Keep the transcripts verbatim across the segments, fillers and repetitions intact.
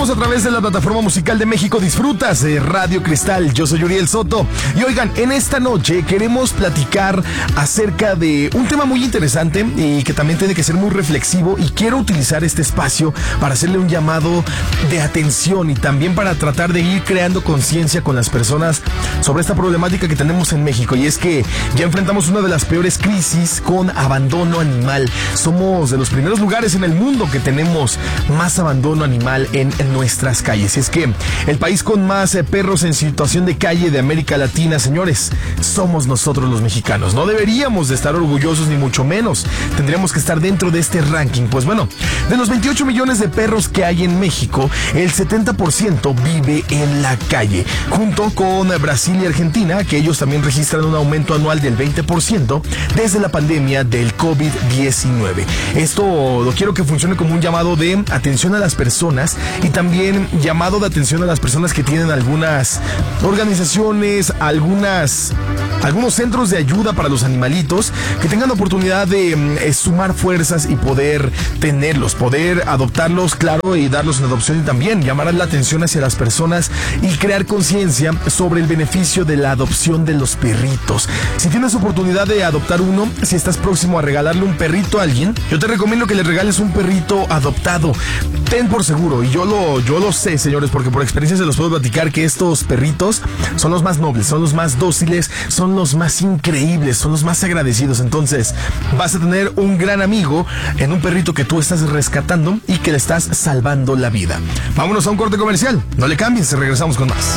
Continuamos a través de la plataforma musical de México Disfrutas de Radio Cristal. Yo soy Uriel Soto. Y oigan, en esta noche queremos platicar acerca de un tema muy interesante y que también tiene que ser muy reflexivo. Y quiero utilizar este espacio para hacerle un llamado de atención y también para tratar de ir creando conciencia con las personas sobre esta problemática que tenemos en México. Y es que ya enfrentamos una de las peores crisis con abandono animal. Somos de los primeros lugares en el mundo que tenemos más abandono animal en, en nuestras calles. Y es que el país con más eh, perros en situación de calle de América Latina, señores, somos nosotros los mexicanos. No deberíamos de estar orgullosos ni mucho menos. Tendríamos que estar dentro de este ranking. Pues bueno, de los veintiocho millones de perros que hay en México, el setenta por ciento vive en la calle, junto con Brasil y Argentina, que ellos también registran un aumento anual del veinte por ciento desde la pandemia del COVID diecinueve. Esto lo quiero que funcione como un llamado de atención a las personas y también llamado de atención a las personas que tienen algunas organizaciones, algunas algunos centros de ayuda para los animalitos, que tengan oportunidad de eh, sumar fuerzas y poder tenerlos, poder adoptarlos, claro, y darlos en adopción, y también llamar la atención hacia las personas y crear conciencia sobre el beneficio de la adopción de los perritos. Si tienes oportunidad de adoptar uno, si estás próximo a regalarle un perrito a alguien, yo te recomiendo que le regales un perrito adoptado. Ten por seguro, y yo lo, yo lo sé, señores, porque por experiencia se los puedo platicar, que estos perritos son los más nobles, son los más dóciles, son los más increíbles, son los más agradecidos. Entonces vas a tener un gran amigo en un perrito que tú estás rescatando y que le estás salvando la vida. Vámonos a un corte comercial, no le cambies, regresamos con más.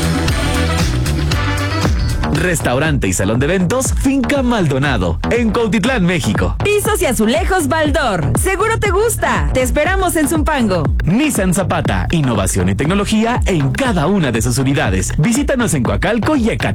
Restaurante y salón de eventos Finca Maldonado, en Cuautitlán, México. Pisos y azulejos Baldor. Seguro te gusta. Te esperamos en Zumpango. Nissan Zapata, innovación y tecnología en cada una de sus unidades. Visítanos en Coacalco y Ecatepec.